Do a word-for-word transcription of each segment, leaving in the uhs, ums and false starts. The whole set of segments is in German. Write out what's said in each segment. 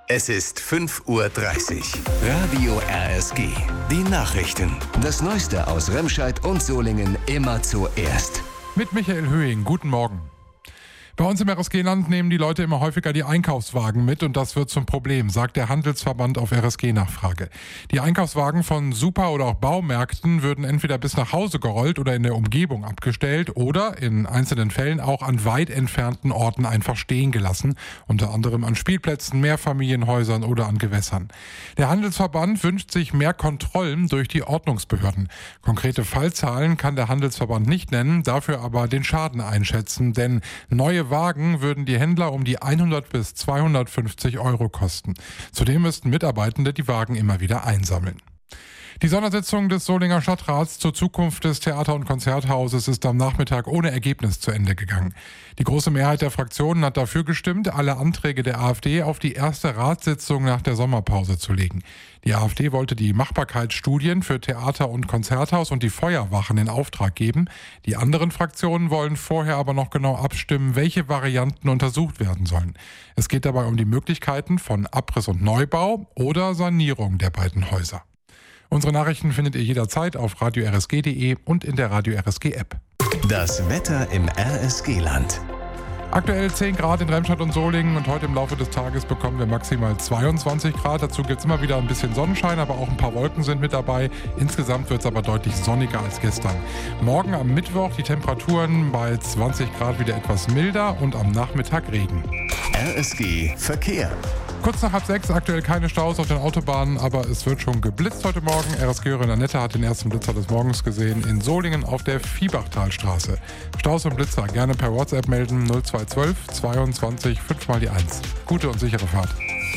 Es ist fünf Uhr dreißig. Radio R S G. Die Nachrichten. Das Neueste aus Remscheid und Solingen immer zuerst. Mit Michael Höhing. Guten Morgen. Bei uns im R S G-Land nehmen die Leute immer häufiger die Einkaufswagen mit und das wird zum Problem, sagt der Handelsverband auf R S G-Nachfrage. Die Einkaufswagen von Super- oder auch Baumärkten würden entweder bis nach Hause gerollt oder in der Umgebung abgestellt oder in einzelnen Fällen auch an weit entfernten Orten einfach stehen gelassen, unter anderem an Spielplätzen, Mehrfamilienhäusern oder an Gewässern. Der Handelsverband wünscht sich mehr Kontrollen durch die Ordnungsbehörden. Konkrete Fallzahlen kann der Handelsverband nicht nennen, dafür aber den Schaden einschätzen, denn neue Wagen würden die Händler um die hundert bis zweihundertfünfzig Euro kosten. Zudem müssten Mitarbeitende die Wagen immer wieder einsammeln. Die Sondersitzung des Solinger Stadtrats zur Zukunft des Theater- und Konzerthauses ist am Nachmittag ohne Ergebnis zu Ende gegangen. Die große Mehrheit der Fraktionen hat dafür gestimmt, alle Anträge der AfD auf die erste Ratssitzung nach der Sommerpause zu legen. Die AfD wollte die Machbarkeitsstudien für Theater- und Konzerthaus und die Feuerwachen in Auftrag geben. Die anderen Fraktionen wollen vorher aber noch genau abstimmen, welche Varianten untersucht werden sollen. Es geht dabei um die Möglichkeiten von Abriss und Neubau oder Sanierung der beiden Häuser. Unsere Nachrichten findet ihr jederzeit auf radio r s g punkt d e und in der Radio R S G App. Das Wetter im R S G-Land. Aktuell zehn Grad in Remscheid und Solingen und heute im Laufe des Tages bekommen wir maximal zweiundzwanzig Grad. Dazu gibt es immer wieder ein bisschen Sonnenschein, aber auch ein paar Wolken sind mit dabei. Insgesamt wird es aber deutlich sonniger als gestern. Morgen am Mittwoch die Temperaturen bei zwanzig Grad wieder etwas milder und am Nachmittag Regen. R S G Verkehr. Kurz nach halb sechs, aktuell keine Staus auf den Autobahnen, aber es wird schon geblitzt heute Morgen. R S G-Hörerin Annette hat den ersten Blitzer des Morgens gesehen in Solingen auf der Viehbachtalstraße. Staus und Blitzer gerne per WhatsApp melden null zwei eins zwei zweiundzwanzig fünf mal die eins. Gute und sichere Fahrt.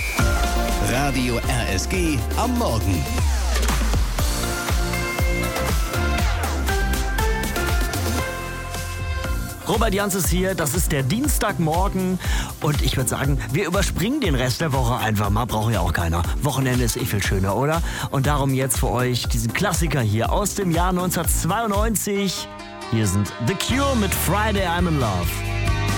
Radio R S G am Morgen. Robert Jans ist hier, das ist der Dienstagmorgen und ich würde sagen, wir überspringen den Rest der Woche einfach mal, braucht ja auch keiner. Wochenende ist eh viel schöner, oder? Und darum jetzt für euch diesen Klassiker hier aus dem Jahr neunzehnhundertzweiundneunzig. Hier sind The Cure mit Friday I'm in Love.